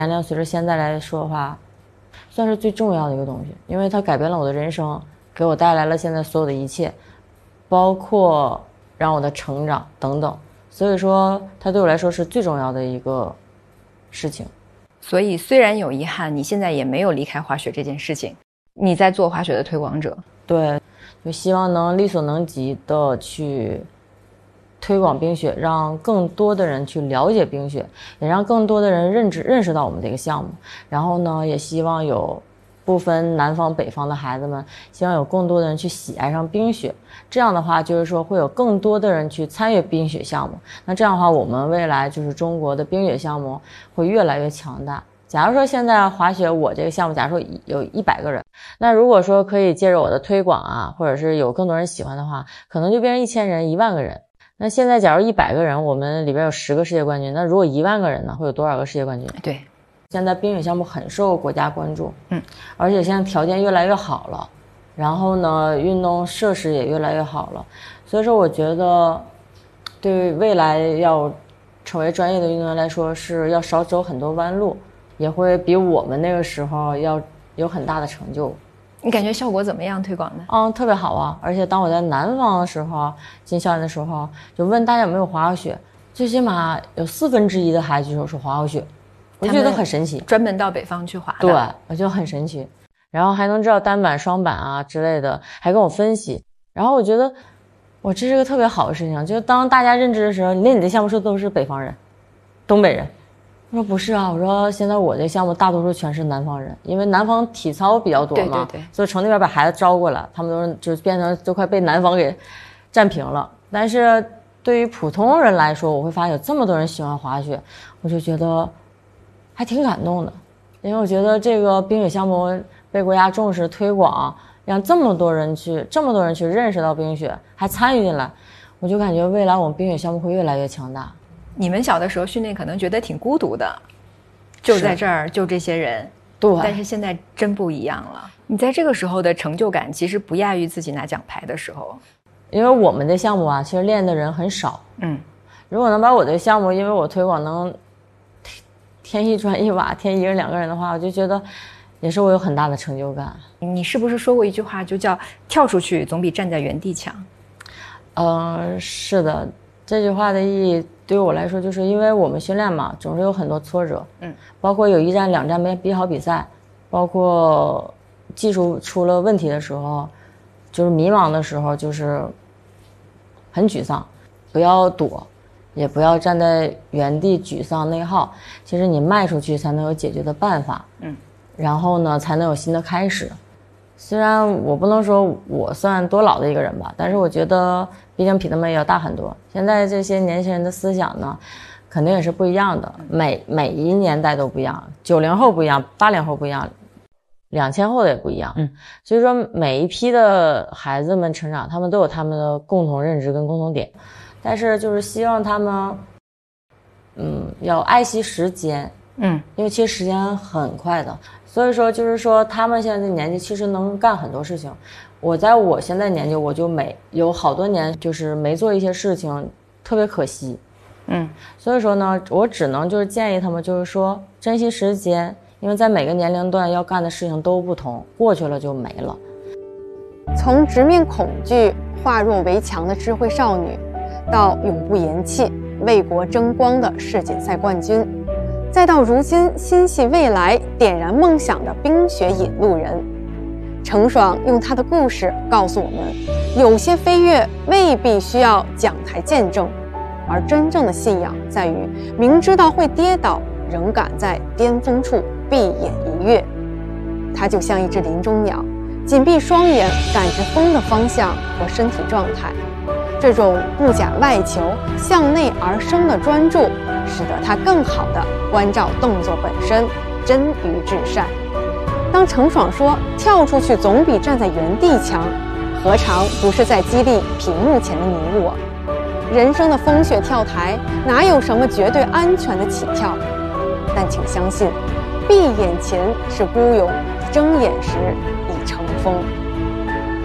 燃料随着现在来说的话，算是最重要的一个东西，因为它改变了我的人生，给我带来了现在所有的一切，包括让我的成长等等。所以说，它对我来说是最重要的一个事情。 所以虽然有遗憾，你现在也没有离开滑雪这件事情，你在做滑雪的推广者。 对，就希望能力所能及的去推广冰雪，让更多的人去了解冰雪，也让更多的人认识到我们这个项目。然后呢，也希望有不分南方北方的孩子们，希望有更多的人去喜爱上冰雪。这样的话，就是说会有更多的人去参与冰雪项目。那这样的话，我们未来就是中国的冰雪项目会越来越强大。假如说现在滑雪我这个项目，假如说有100个人，那如果说可以借着我的推广啊，或者是有更多人喜欢的话，可能就变成1000人、10000个人。那现在假如100个人，我们里边有10个世界冠军，那如果10000个人呢，会有多少个世界冠军？ 对， 现在冰雪项目很受国家关注，而且现在条件越来越好了，然后呢，运动设施也越来越好了，所以说我觉得，对未来要成为专业的运动员来说，是要少走很多弯路，也会比我们那个时候要有很大的成就。 你感觉效果怎么样？推广的？ 特别好啊！而且当我在南方的时候，进校园的时候，就问大家有没有滑过雪，最起码有1/4的孩子就说滑过雪，我觉得很神奇。 专门到北方去滑的。 对，我觉得很神奇。然后还能知道单板、双板啊之类的，还跟我分析。然后我觉得，这是个特别好的事情。就当大家认知的时候，你的项目是都是北方人、东北人。我说不是啊，我说现在我这项目大多数全是南方人，因为南方体操比较多嘛， 对， 所以从那边把孩子招过来，他们都就变成就快被南方给占平了。但是对于普通人来说，我会发现有这么多人喜欢滑雪，我就觉得还挺感动的，因为我觉得这个冰雪项目被国家重视推广，让这么多人去认识到冰雪，还参与进来，我就感觉未来我们冰雪项目会越来越强大。 你们小的时候训练可能觉得挺孤独的，就在这儿，就这些人。 对， 但是现在真不一样了。你在这个时候的成就感其实不亚于自己拿奖牌的时候。 因为我们的项目啊，其实练的人很少。如果能把我的项目，因为我推广能添一砖一瓦，添1人2个人的话，我就觉得也是我有很大的成就感。 你是不是说过一句话，就叫跳出去总比站在原地强？ 是的，这句话的意义对于我来说，就是因为我们训练嘛，总是有很多挫折，包括有1站2站没比好比赛，包括技术出了问题的时候，就是迷茫的时候，就是很沮丧。不要躲，也不要站在原地沮丧内耗，其实你迈出去才能有解决的办法，然后呢才能有新的开始。虽然我不能说我算多老的一个人吧，但是我觉得毕竟比他们也要大很多。现在这些年轻人的思想呢，肯定也是不一样的，每一年代都不一样，90后不一样，80后不一样，2000后的也不一样。所以说每一批的孩子们成长，他们都有他们的共同认知跟共同点，但是就是希望他们要爱惜时间，因为其实时间很快的。所以说就是说他们现在的年纪其实能干很多事情，我在我现在年纪我就有好多年就是没做一些事情，特别可惜。所以说呢，我只能就是建议他们就是说珍惜时间，因为在每个年龄段要干的事情都不同，过去了就没了。 从直面恐惧化弱为强的智慧少女，到永不言弃为国争光的世锦赛冠军，再到如今心系未来点燃梦想的冰雪引路人，程爽用他的故事告诉我们，有些飞跃未必需要讲台见证，而真正的信仰在于明知道会跌倒，仍敢在巅峰处闭眼一跃。他就像一只林中鸟，紧闭双眼感知风的方向和身体状态，这种不假外求向内而生的专注，使得他更好地关照动作本身，臻于至善。当程爽说跳出去总比站在原地强，何尝不是在激励屏幕前的你我？人生的风雪跳台，哪有什么绝对安全的起跳？但请相信，闭眼前是孤勇，睁眼时已成风。